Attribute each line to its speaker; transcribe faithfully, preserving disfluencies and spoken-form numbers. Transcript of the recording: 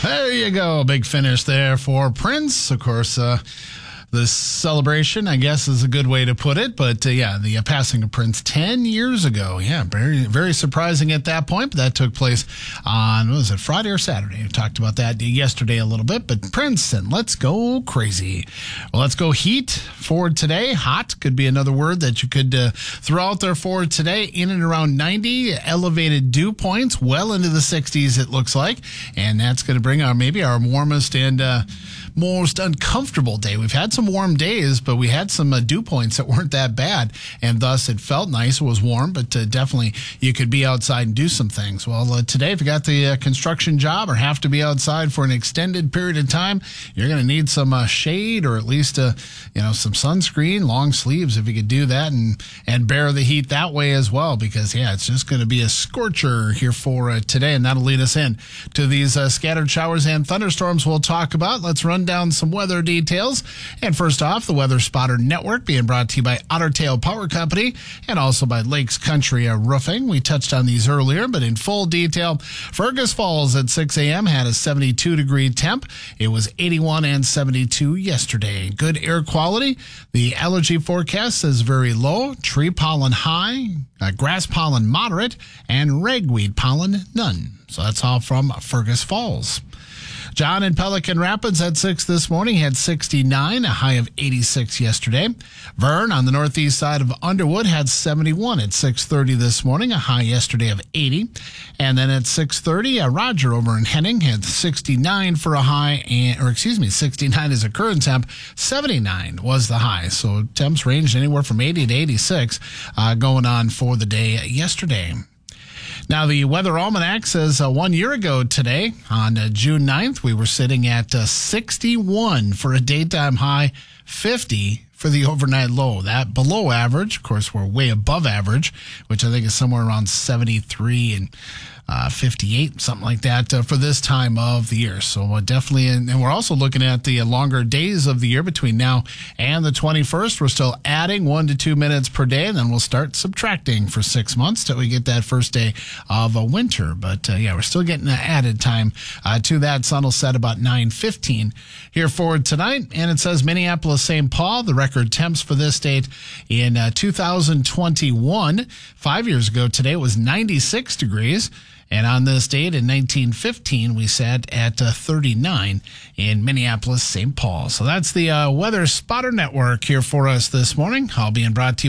Speaker 1: There you go. Big finish there for Prince. Of course, uh, the celebration, I guess, is a good way to put it. But uh, yeah, the uh, passing of Prince ten years ago. Yeah, very, very surprising at that point. But that took place on, what was it, Friday or Saturday? We talked about that yesterday a little bit. But Prince, and let's go crazy. Well, let's go heat for today. Hot could be another word that you could uh, throw out there for today. In and around ninety, elevated dew points, well into the sixties, it looks like. And that's going to bring our maybe our warmest and uh, most uncomfortable day. We've had some warm days, but we had some uh, dew points that weren't that bad, and thus it felt nice. It was warm, but uh, definitely you could be outside and do some things. Well, uh, today, if you got the uh, construction job or have to be outside for an extended period of time, you're going to need some uh, shade, or at least uh, you know some sunscreen, long sleeves if you could do that, and and bear the heat that way as well. Because yeah, it's just going to be a scorcher here for uh, today, and that'll lead us in to these uh, scattered showers and thunderstorms we'll talk about. Let's run down some weather details. And first off, the Weather Spotter Network being brought to you by Otter Tail Power Company and also by Lakes Country Roofing. We touched on these earlier, but in full detail, Fergus Falls at six a.m. had a seventy-two degree temp. It was eighty-one and seventy-two yesterday. Good air quality. The allergy forecast says very low, tree pollen high, uh, grass pollen moderate, and ragweed pollen none. So that's all from Fergus Falls. John in Pelican Rapids at six this morning had sixty-nine, a high of eighty-six yesterday. Vern on the northeast side of Underwood had seventy-one at six thirty this morning, a high yesterday of eighty. And then at six thirty, uh, Roger over in Henning had sixty-nine for a high, and, or excuse me, sixty-nine is a current temp, seventy-nine was the high. So temps ranged anywhere from eighty to eighty-six uh, going on for the day yesterday. Now, the Weather Almanac says uh, one year ago today, on uh, June ninth, we were sitting at uh, sixty-one for a daytime high, fifty for the overnight low. That below average. Of course, we're way above average, which I think is somewhere around seventy-three and uh, fifty-eight, something like that uh, for this time of the year. So uh, definitely, and, and we're also looking at the uh, longer days of the year between now and the twenty-first. We're still adding one to two minutes per day, and then we'll start subtracting for six months till we get that first day of a winter. But uh, yeah, we're still getting uh, added time uh, to that. Sun will set about nine fifteen here for tonight. And it says Minneapolis, Saint Paul, the record temps for this date in uh, two thousand twenty-one. Five years ago today, it was ninety-six degrees. And on this date in nineteen fifteen, we sat at uh, thirty-nine in Minneapolis, Saint Paul. So that's the uh, Weather Spotter Network here for us this morning. All being brought to you